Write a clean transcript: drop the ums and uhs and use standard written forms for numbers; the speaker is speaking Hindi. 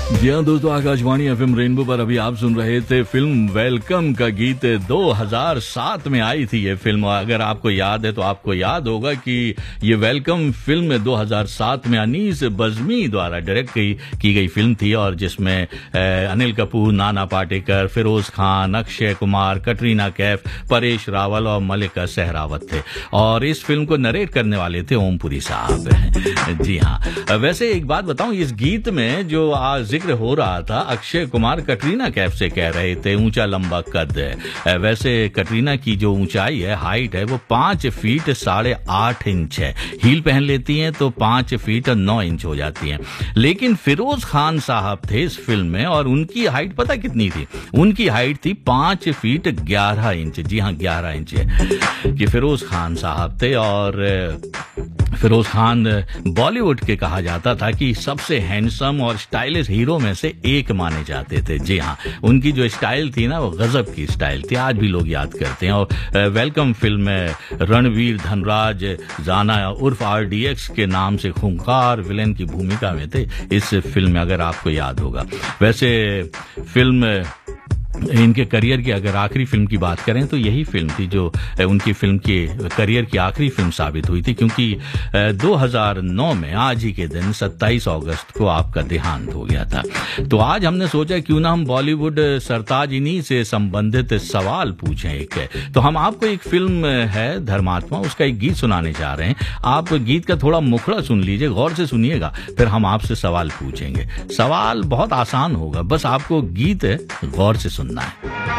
जी हाँ दोस्तों, आकाशवाणी एफएम रेनबो पर अभी आप सुन रहे थे फिल्म वेलकम का गीत। 2007 में आई थी ये फिल्म। अगर आपको याद है तो आपको याद होगा कि ये वेलकम फिल्म 2007 में अनीस बज़मी द्वारा डायरेक्ट की गई फिल्म थी, और जिसमें अनिल कपूर, नाना पाटेकर, फिरोज खान, अक्षय कुमार, कटरीना कैफ, परेश रावल और मलिका सहरावत थे। और इस फिल्म को नरेट करने वाले थे ओमपुरी साहब। जी हाँ, वैसे एक बात बताऊं, इस गीत में जो आज जिक्र हो रहा था, अक्षय कुमार कटरीना कैफ से कह रहे थे ऊंचा लंबा कद है। वैसे कटरीना की जो ऊंचाई है, हाइट है, वो 5 फीट 8.5 इंच है। हील पहन लेती हैं तो 5 फीट 9 इंच हो जाती हैं। लेकिन फिरोज खान साहब थे इस फिल्म में, और उनकी हाइट पता कितनी थी? उनकी हाइट थी 5 फीट 11 इंच। जी हाँ, 11 इंच है कि फिरोज खान साहब थे। और फिरोज खान बॉलीवुड के कहा जाता था कि सबसे हैंडसम और स्टाइलिश हीरो में से एक माने जाते थे। जी हाँ, उनकी जो स्टाइल थी ना, वो गजब की स्टाइल थी, आज भी लोग याद करते हैं। और वेलकम फिल्म में रणवीर धनराज जाना उर्फ RDX के नाम से खूंखार विलेन की भूमिका में थे इस फिल्म में, अगर आपको याद होगा। वैसे फिल्म इनके करियर की अगर आखिरी फिल्म की बात करें तो यही फिल्म थी जो उनकी फिल्म के करियर की आखिरी फिल्म साबित हुई थी, क्योंकि 2009 में आज ही के दिन 27 अगस्त को आपका देहांत हो गया था। तो आज हमने सोचा क्यों ना हम बॉलीवुड सरताज इन्हीं से संबंधित सवाल पूछें। एक तो हम आपको एक फिल्म है धर्मात्मा, उसका एक गीत सुनाने जा रहे हैं। आप गीत का थोड़ा मुखड़ा सुन लीजिए, गौर से सुनिएगा, फिर हम आपसे सवाल पूछेंगे। सवाल बहुत आसान होगा, बस आपको गीत गौर से सुनना है।